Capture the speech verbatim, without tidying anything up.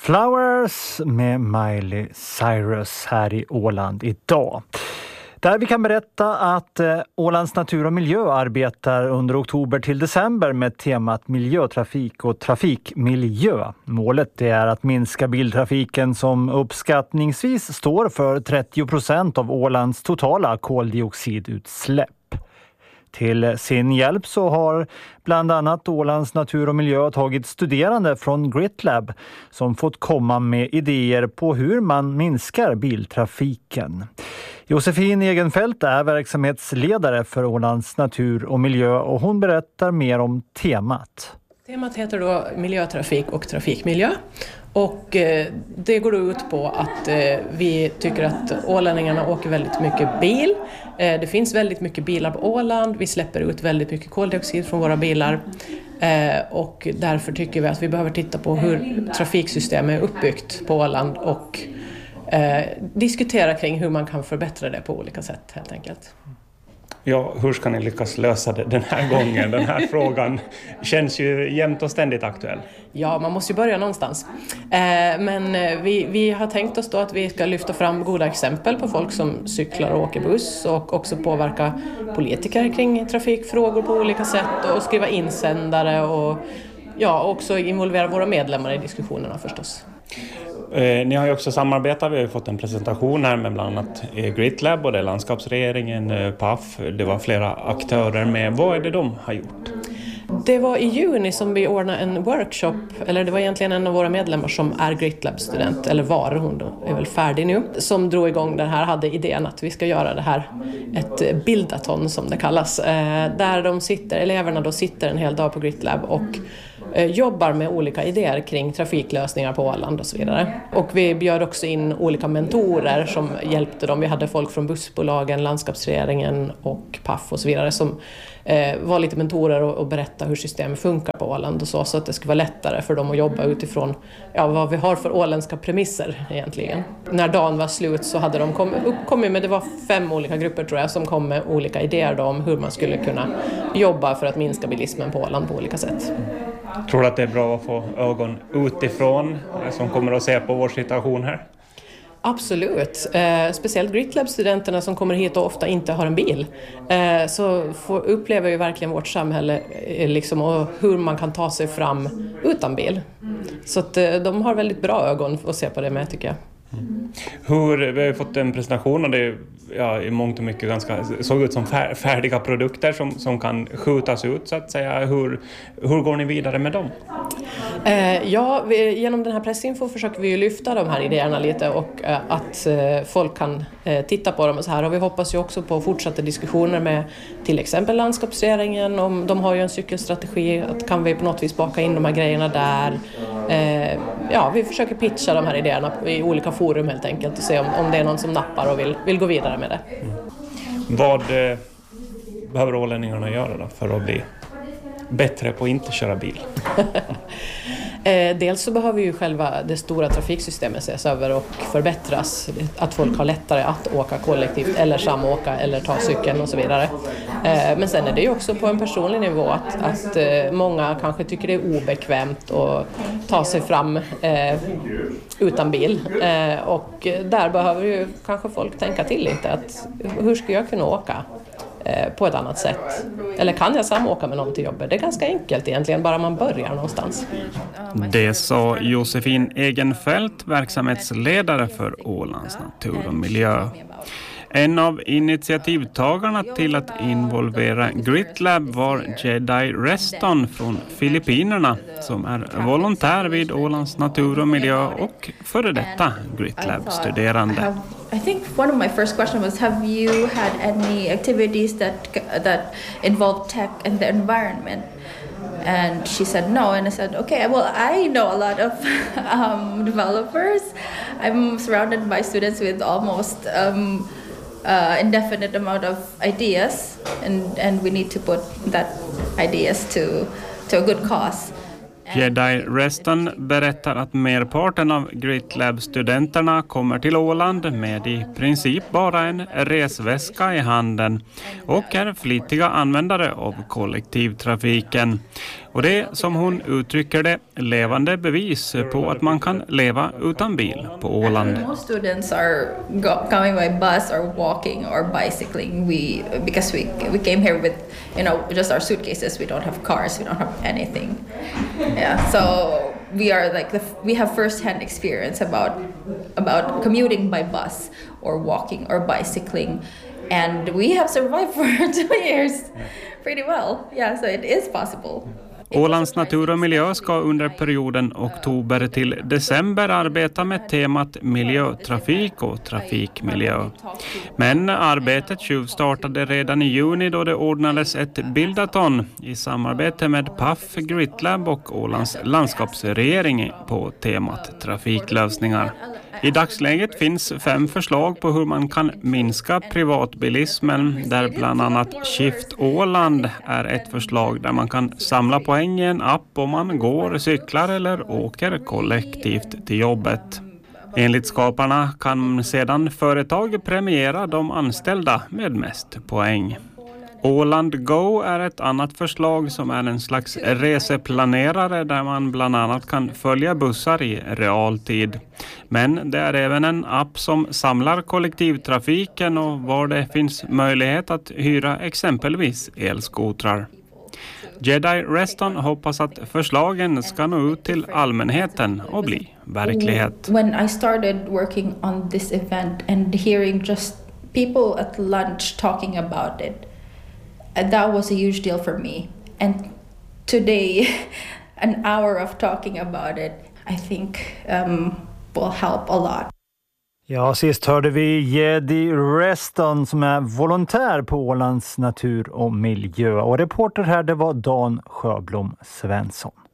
Flowers med Miley Cyrus här i Åland idag. Där vi kan berätta att eh, Ålands natur och miljö arbetar under oktober till december med temat miljötrafik och trafikmiljö. Målet är att minska biltrafiken som uppskattningsvis står för trettio procent av Ålands totala koldioxidutsläpp. Till sin hjälp så har bland annat Ålands natur och miljö tagit studerande från GritLab som fått komma med idéer på hur man minskar biltrafiken. Josefin Egenfelt är verksamhetsledare för Ålands natur och miljö och hon berättar mer om temat. Temat heter då miljötrafik och trafikmiljö. Och eh, det går ut på att eh, vi tycker att ålänningarna åker väldigt mycket bil. Eh, det finns väldigt mycket bilar på Åland. Vi släpper ut väldigt mycket koldioxid från våra bilar. Eh, och därför tycker vi att vi behöver titta på hur trafiksystemet är uppbyggt på Åland och eh, diskutera kring hur man kan förbättra det på olika sätt helt enkelt. Ja, hur ska ni lyckas lösa det den här gången? Den här frågan känns ju jämt och ständigt aktuell. Ja, man måste ju börja någonstans. Eh, men vi, vi har tänkt oss då att vi ska lyfta fram goda exempel på folk som cyklar och åker buss och också påverka politiker kring trafikfrågor på olika sätt och skriva insändare och ja, också involvera våra medlemmar i diskussionerna förstås. Eh, ni har ju också samarbetat, vi har ju fått en presentation här med bland annat GritLab och det är landskapsregeringen, eh, P A F, det var flera aktörer med. Vad är det de har gjort? Det var i juni som vi ordnade en workshop, eller det var egentligen en av våra medlemmar som är GritLab-student, eller var hon då, är väl färdig nu, som drog igång den här, hade idén att vi ska göra det här, ett bildaton som det kallas, eh, där de sitter, eleverna då sitter en hel dag på GritLab och jobbar med olika idéer kring trafiklösningar på Åland och så vidare. Och vi bjöd också in olika mentorer som hjälpte dem. Vi hade folk från bussbolagen, landskapsregeringen och P A F och så vidare som eh, var lite mentorer och, och berättade hur systemet funkar på Åland och så, så att det skulle vara lättare för dem att jobba utifrån ja, vad vi har för åländska premisser egentligen. När dagen var slut så hade de kommit, uppkommit med, det var fem olika grupper tror jag, som kom med olika idéer då om hur man skulle kunna jobba för att minska bilismen på Åland på olika sätt. Tror du att det är bra att få ögon utifrån som kommer att se på vår situation här? Absolut. Eh, speciellt GritLab-studenterna som kommer hit och ofta inte har en bil. Eh, så får, upplever ju verkligen vårt samhälle eh, liksom, och hur man kan ta sig fram utan bil. Så att, eh, de har väldigt bra ögon att se på det med tycker jag. Mm. Hur, vi har fått en presentation och det är ja, i mångt och mycket ganska, såg ut som färdiga produkter som, som kan skjutas ut så att säga. Hur, hur går ni vidare med dem? Eh, ja, vi, genom den här pressinfo försöker vi ju lyfta de här idéerna lite och eh, att eh, folk kan eh, titta på dem och så här. Och vi hoppas ju också på fortsatta diskussioner med till exempel landskapsregeringen. Om, de har ju en cykelstrategi, att kan vi på något vis baka in de här grejerna där. Eh, ja, vi försöker pitcha de här idéerna i olika forum helt enkelt och se om, om det är någon som nappar och vill, vill gå vidare med det. Mm. Vad eh, behöver ålänningarna göra då för att bli bättre på att inte köra bil? eh, dels så behöver ju själva det stora trafiksystemet ses över och förbättras. Att folk har lättare att åka kollektivt eller samåka eller ta cykeln och så vidare. Eh, men sen är det ju också på en personlig nivå att, att eh, många kanske tycker det är obekvämt att ta sig fram eh, utan bil. Eh, och där behöver ju kanske folk tänka till lite. Att, hur ska jag kunna åka på ett annat sätt? Eller kan jag samåka med någon till jobbet? Det är ganska enkelt egentligen, bara man börjar någonstans. Det sa Josefin Egenfelt, verksamhetsledare för Ålands natur och miljö. En av initiativtagarna till att involvera GritLab var Jedi Reston från Filippinerna som är volontär vid Ålands natur och miljö och före detta GritLab-studerande. I think one of my first questions was, have you had any activities that that involve tech and the environment? And she said no, and I said, okay, well, I know a lot of um, developers. I'm surrounded by students with almost um, uh, indefinite amount of ideas, and, and we need to put that ideas to, to a good cause. Jedi Reston berättar att merparten av GritLab-studenterna kommer till Åland med i princip bara en resväska i handen och är flitiga användare av kollektivtrafiken. Och det är, som hon uttrycker det, levande bevis på att man kan leva utan bil på Åland. Most students are go- coming by bus or walking or bicycling. We because we we came here with, you know, just our suitcases. We don't have cars. We don't have anything. Yeah, so we are like the, we have first-hand experience about about commuting by bus or walking or bicycling, and we have survived for two years pretty well. Yeah, so it is possible. Ålands natur och miljö ska under perioden oktober till december arbeta med temat miljötrafik och trafikmiljö. Men arbetet tjuvstartade redan i juni då det ordnades ett bildaton i samarbete med P A F, GritLab och Ålands landskapsregering på temat trafiklösningar. I dagsläget finns fem förslag på hur man kan minska privatbilismen, där bland annat Shift Åland är ett förslag där man kan samla poäng i en app om man går, cyklar eller åker kollektivt till jobbet. Enligt skaparna kan sedan företag premiera de anställda med mest poäng. Åland Go är ett annat förslag som är en slags reseplanerare där man bland annat kan följa bussar i realtid. Men det är även en app som samlar kollektivtrafiken och var det finns möjlighet att hyra exempelvis elskotrar. Jedi Reston hoppas att förslagen ska nå ut till allmänheten och bli verklighet. When I started working on this event and hearing just people at lunch talking about it, that was a huge deal for me. And today, an hour of talking about it, I think um, will help a lot. Ja, sist hörde vi Jedi Reston som är volontär på Ålands natur och miljö. Och reporter här, det var Dan Sjöblom Svensson.